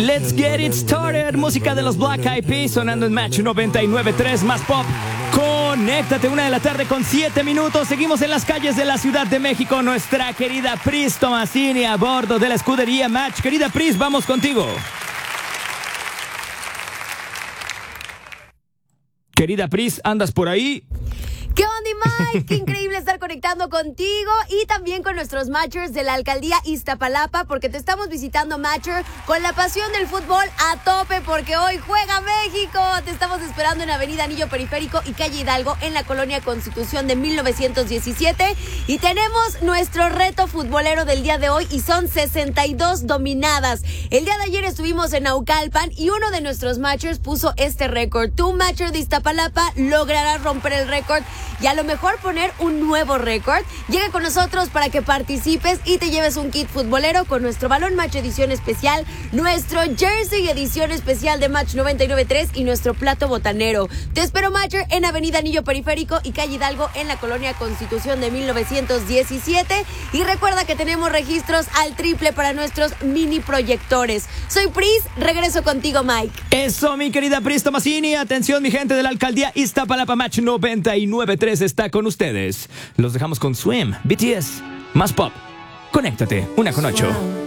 Let's get it started. Música de los Black Eyed Peas sonando en Match 99.3 más pop. Conéctate, 1:00 con 7 minutos. Seguimos en las calles de la Ciudad de México. Nuestra querida Pris Tomasini a bordo de la escudería Match. Querida Pris, vamos contigo. Querida Pris, ¿andas por ahí? ¿Qué onda, Mike? Qué increíble estar conectando contigo y también con nuestros Matchers de la Alcaldía Iztapalapa, porque te estamos visitando, Matcher, con la pasión del fútbol a tope, porque hoy juega México. Te estamos esperando en Avenida Anillo Periférico y Calle Hidalgo, en la Colonia Constitución de 1917. Y tenemos nuestro reto futbolero del día de hoy y son 62 dominadas. El día de ayer estuvimos en Naucalpan y uno de nuestros Matchers puso este récord. Tú, Matcher de Iztapalapa, lograrás romper el récord y a lo mejor poner un nuevo récord. Llega con nosotros para que participes y te lleves un kit futbolero con nuestro balón Match edición especial, nuestro jersey edición especial de Match 99.3 y nuestro plato botanero. Te espero, Matcher, en Avenida Anillo Periférico y Calle Hidalgo, en la Colonia Constitución de 1917. Y recuerda que tenemos registros al triple para nuestros mini proyectores. Soy Pris, regreso contigo, Mike. Eso, mi querida Pris Tomasini. Atención, mi gente de la Alcaldía Iztapalapa. Match 99.3 está con ustedes. Los dejamos con Swim, BTS, más pop. Conéctate, 1:08.